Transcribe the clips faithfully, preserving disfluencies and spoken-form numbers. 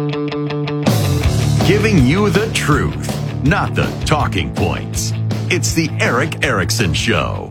Giving you the truth, not the talking points. It's the Erick Erickson Show.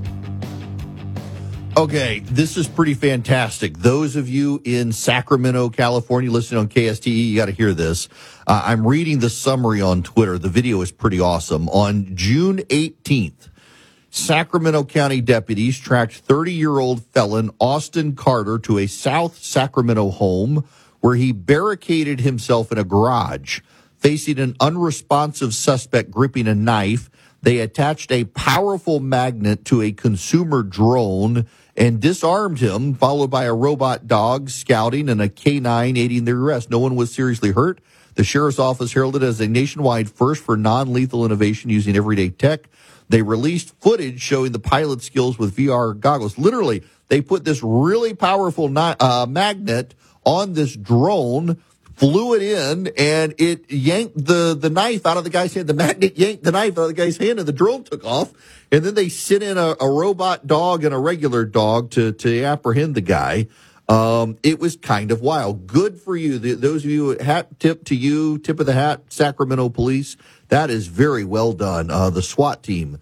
Okay, this is pretty fantastic. Those of you in Sacramento, California, listening on K S T E, you got to hear this. Uh, I'm reading the summary on Twitter. The video is pretty awesome. On June eighteenth, Sacramento County deputies tracked thirty-year-old felon Austin Carter to a South Sacramento home where he barricaded himself in a garage. Facing an unresponsive suspect gripping a knife, they attached a powerful magnet to a consumer drone and disarmed him, followed by a robot dog scouting and a K nine aiding their arrest. No one was seriously hurt. The sheriff's office heralded it as a nationwide first for non-lethal innovation using everyday tech. They released footage showing the pilot skills with V R goggles. Literally, they put this really powerful uh, magnet on this drone, flew it in, and it yanked the, the knife out of the guy's hand. The magnet yanked the knife out of the guy's hand, and the drone took off. And then they sent in a, a robot dog and a regular dog to, to apprehend the guy. Um, it was kind of wild. Good for you. The, those of you, hat tip to you, tip of the hat, Sacramento police. That is very well done. Uh, the SWAT team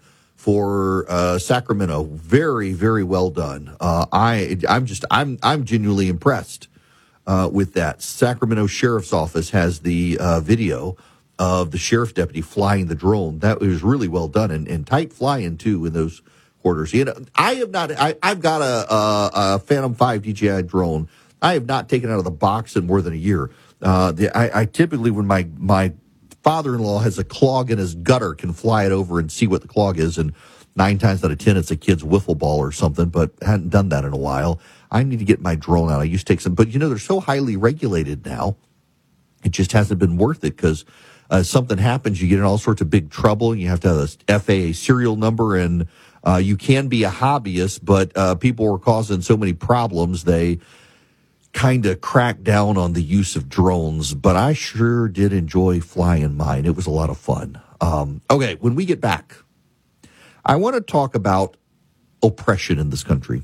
for uh, Sacramento, very, very well done. Uh, I, I'm just, I'm, I'm genuinely impressed. Uh, with that, Sacramento Sheriff's Office has the uh, video of the sheriff's deputy flying the drone. That was really well done and, and tight flying too in those quarters. You know, I have not. I, I've got a, a, a Phantom five D J I drone. I have not taken it out of the box in more than a year. Uh, the, I, I typically, when my my father-in-law has a clog in his gutter, can fly it over and see what the clog is, and nine times out of ten, it's a kid's wiffle ball or something. But hadn't done that in a while. I need to get my drone out. I used to take some, but you know, they're so highly regulated now. It just hasn't been worth it because uh, something happens, you get in all sorts of big trouble. You have to have a F A A serial number, and uh, you can be a hobbyist, but uh, people were causing so many problems. They kind of cracked down on the use of drones, but I sure did enjoy flying mine. It was a lot of fun. Um, okay, when we get back, I want to talk about oppression in this country.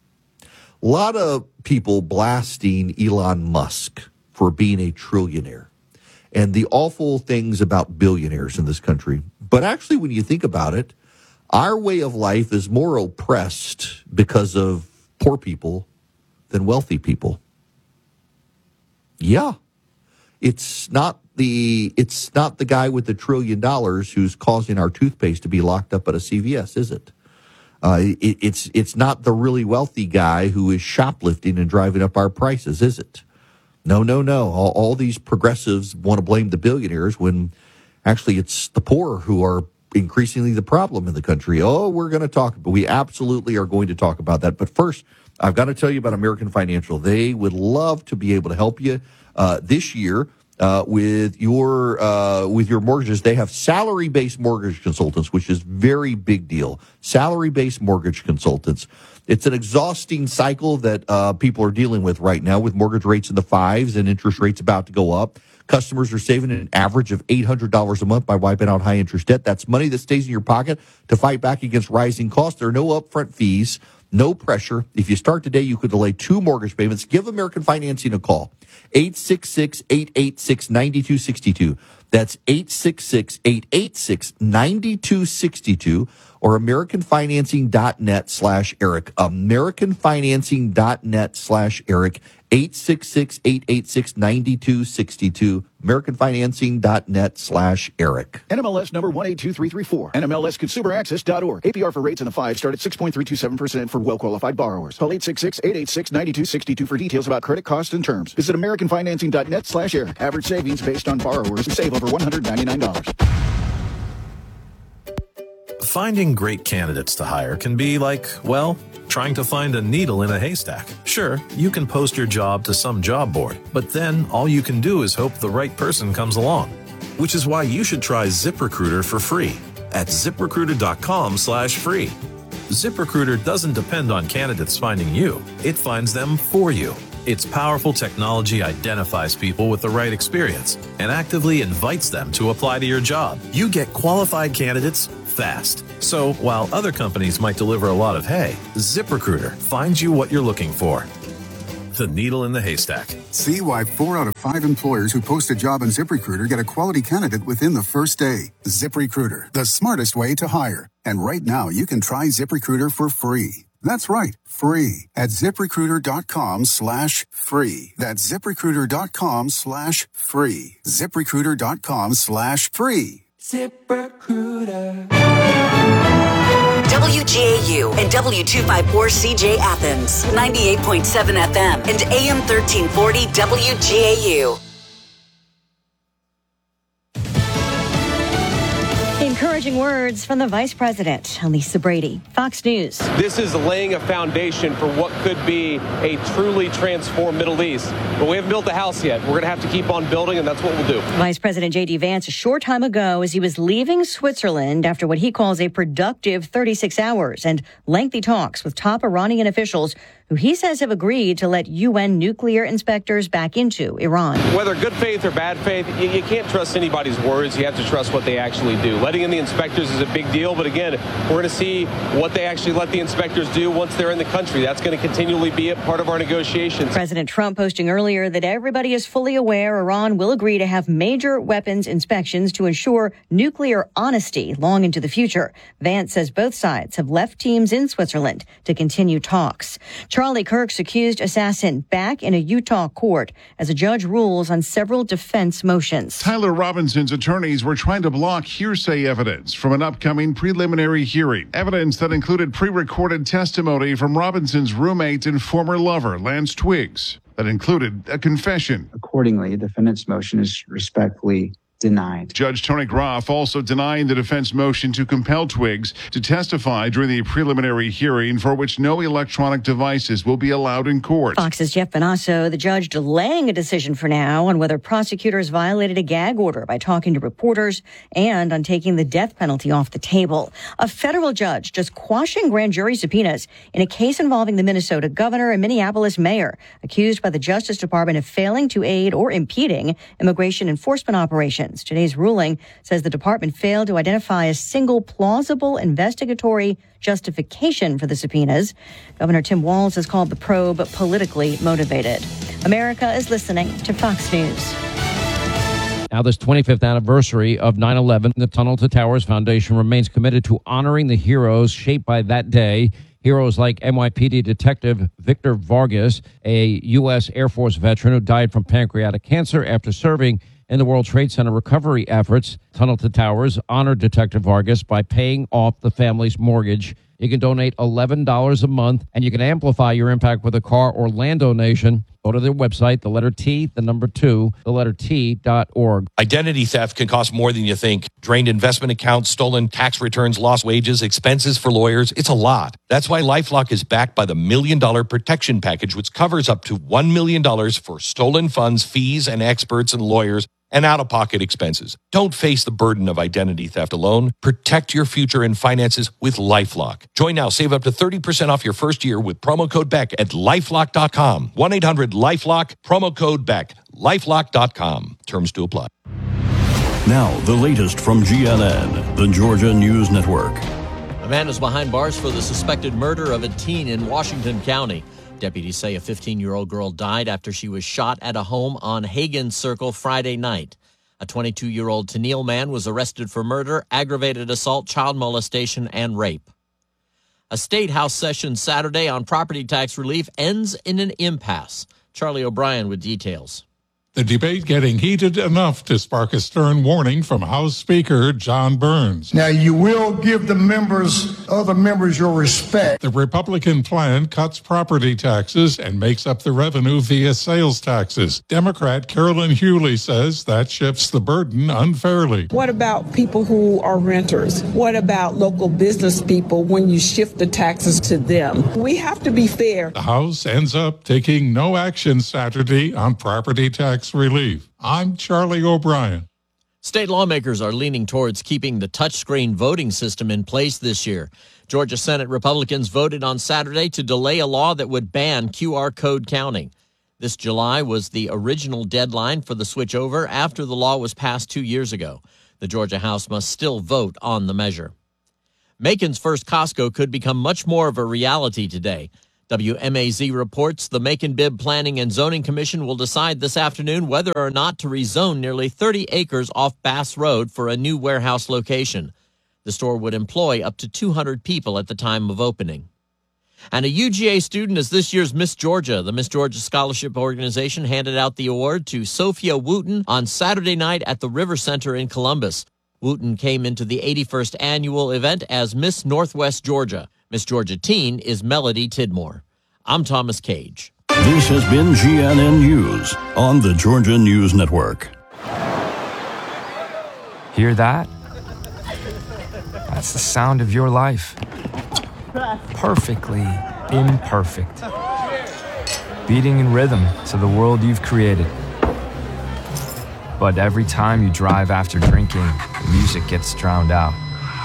A lot of people blasting Elon Musk for being a trillionaire and the awful things about billionaires in this country. But actually, when you think about it, our way of life is more oppressed because of poor people than wealthy people. Yeah. It's not the it's not the guy with the trillion dollars who's causing our toothpaste to be locked up at a C V S, is it? Uh, it, it's it's not the really wealthy guy who is shoplifting and driving up our prices, is it? No, no, no. All, all these progressives want to blame the billionaires when actually it's the poor who are increasingly the problem in the country. Oh, we're going to talk, but we absolutely are going to talk about that. But first, I've got to tell you about American Financial. They would love to be able to help you uh, this year. Uh, with your uh, with your mortgages. They have salary-based mortgage consultants, which is very big deal. Salary-based mortgage consultants. It's an exhausting cycle that uh, people are dealing with right now with mortgage rates in the fives and interest rates about to go up. Customers are saving an average of eight hundred dollars a month by wiping out high-interest debt. That's money that stays in your pocket to fight back against rising costs. There are no upfront fees, no pressure. If you start today, you could delay two mortgage payments. Give American Financing a call. eight six six, eight eight six, nine two six two. That's eight six six, eight eight six, nine two six two or americanfinancing.net slash Eric. Americanfinancing.net slash Eric. eight six six, eight eight six, nine two six two. americanfinancing.net slash Eric. N M L S number one eight two three three four. N M L S consumer access dot org. A P R for rates in the five start at six point three two seven percent for well-qualified borrowers. Call eight six six, eight eight six, nine two six two for details about credit costs and terms. Visit americanfinancing.net slash Eric. Average savings based on borrowers who save over one hundred ninety-nine dollars. Finding great candidates to hire can be like, well, trying to find a needle in a haystack. Sure, you can post your job to some job board, but then all you can do is hope the right person comes along. Which is why you should try ZipRecruiter for free at ZipRecruiter.com slash free. ZipRecruiter doesn't depend on candidates finding you. It finds them for you. Its powerful technology identifies people with the right experience and actively invites them to apply to your job. You get qualified candidates fast. So while other companies might deliver a lot of hay, ZipRecruiter finds you what you're looking for. the needle in the haystack. See why four out of five employers who post a job on ZipRecruiter get a quality candidate within the first day. ZipRecruiter, the smartest way to hire. And right now, you can try ZipRecruiter for free. That's right, free at ZipRecruiter.com slash free. That's ZipRecruiter.com slash free. ZipRecruiter.com slash free. ZipRecruiter. W G A U and W two fifty-four C J Athens, ninety-eight point seven F M and A M thirteen forty W G A U. Encouraging words from the Vice President, Lisa Brady, Fox News. This is laying a foundation for what could be a truly transformed Middle East. But we haven't built the house yet. We're going to have to keep on building, and that's what we'll do. Vice President J D. Vance a short time ago as he was leaving Switzerland after what he calls a productive thirty-six hours and lengthy talks with top Iranian officials who he says have agreed to let U N nuclear inspectors back into Iran. Whether good faith or bad faith, you, you can't trust anybody's words. You have to trust what they actually do. Letting in the inspectors is a big deal, but again, we're going to see what they actually let the inspectors do once they're in the country. That's going to continually be a part of our negotiations. President Trump posting earlier that everybody is fully aware Iran will agree to have major weapons inspections to ensure nuclear honesty long into the future. Vance says both sides have left teams in Switzerland to continue talks. Charlie Kirk's accused assassin back in a Utah court as a judge rules on several defense motions. Tyler Robinson's attorneys were trying to block hearsay evidence from an upcoming preliminary hearing. Evidence that included pre-recorded testimony from Robinson's roommate and former lover, Lance Twiggs, that included a confession. Accordingly, the defendant's motion is respectfully denied. Judge Tony Groff also denying the defense motion to compel Twiggs to testify during the preliminary hearing for which no electronic devices will be allowed in court. Fox's Jeff Benasso, the judge delaying a decision for now on whether prosecutors violated a gag order by talking to reporters and on taking the death penalty off the table. A federal judge just quashing grand jury subpoenas in a case involving the Minnesota governor and Minneapolis mayor, accused by the Justice Department of failing to aid or impeding immigration enforcement operations. Today's ruling says the department failed to identify a single plausible investigatory justification for the subpoenas. Governor Tim Walz has called the probe politically motivated. America is listening to Fox News. Now, this twenty-fifth anniversary of nine eleven, the Tunnel to Towers Foundation remains committed to honoring the heroes shaped by that day. Heroes like N Y P D Detective Victor Vargas, a U S Air Force veteran who died from pancreatic cancer after serving in the World Trade Center recovery efforts. Tunnel to Towers honored Detective Vargas by paying off the family's mortgage. You can donate eleven dollars a month, and you can amplify your impact with a car or land donation. Go to their website, the letter T, the number two, the letter T dot org. Identity theft can cost more than you think. Drained investment accounts, stolen tax returns, lost wages, expenses for lawyers. It's a lot. That's why LifeLock is backed by the Million Dollar Protection Package, which covers up to one million dollars for stolen funds, fees, and experts and lawyers, and out-of-pocket expenses. Don't face the burden of identity theft alone. Protect your future and finances with LifeLock. Join now. Save up to thirty percent off your first year with promo code Beck at lifelock dot com. one eight hundred lifelock, promo code Beck. lifelock dot com. Terms to apply. Now, the latest from G N N, the Georgia News Network. A man is behind bars for the suspected murder of a teen in Washington County. Deputies say a fifteen-year-old girl died after she was shot at a home on Hagen Circle Friday night. A twenty-two-year-old Tennille man was arrested for murder, aggravated assault, child molestation, and rape. A state house session Saturday on property tax relief ends in an impasse. Charlie O'Brien with details. The debate getting heated enough to spark a stern warning from House Speaker John Burns. Now, you will give the members, other members, your respect. The Republican plan cuts property taxes and makes up the revenue via sales taxes. Democrat Carolyn Hewley says that shifts the burden unfairly. What about people who are renters? What about local business people when you shift the taxes to them? We have to be fair. The House ends up taking no action Saturday on property tax relief. I'm Charlie O'Brien. State lawmakers are leaning towards keeping the touchscreen voting system in place this year. Georgia Senate Republicans voted on Saturday to delay a law that would ban Q R code counting. This July was the original deadline for the switchover after the law was passed two years ago. The Georgia House must still vote on the measure. Macon's first Costco could become much more of a reality today. W M A Z reports the Macon-Bibb Planning and Zoning Commission will decide this afternoon whether or not to rezone nearly thirty acres off Bass Road for a new warehouse location. The store would employ up to two hundred people at the time of opening. And a U G A student is this year's Miss Georgia. The Miss Georgia Scholarship Organization handed out the award to Sophia Wooten on Saturday night at the River Center in Columbus. Wooten came into the eighty-first annual event as Miss Northwest Georgia. Miss Georgia Teen is Melody Tidmore. I'm Thomas Cage. This has been G N N News on the Georgia News Network. Hear that? That's the sound of your life. Perfectly imperfect. Beating in rhythm to the world you've created. But every time you drive after drinking, the music gets drowned out.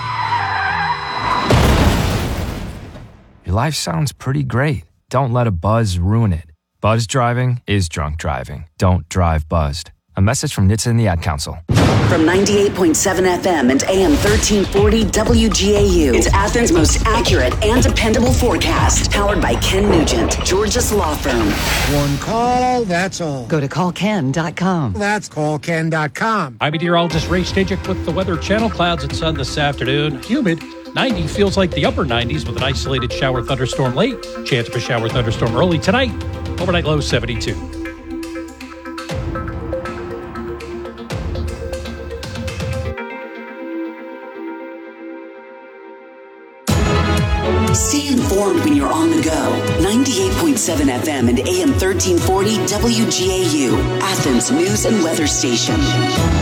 Your life sounds pretty great. Don't let a buzz ruin it. Buzz driving is drunk driving. Don't drive buzzed. A message from N H T S A and the Ad Council. From ninety-eight point seven F M and A M thirteen forty W G A U, it's Athens' most accurate and dependable forecast. Powered by Ken Nugent, Georgia's law firm. One call, that's all. Go to call ken dot com. That's call ken dot com. I'm meteorologist Ray Stajic with the Weather Channel. Clouds and sun this afternoon. Humid. ninety feels like the upper nineties with an isolated shower thunderstorm late. Chance of a shower thunderstorm early tonight. Overnight low seventy-two. Stay informed when you're on the go. ninety-eight point seven F M and A M thirteen forty W G A U, Athens News and Weather Station.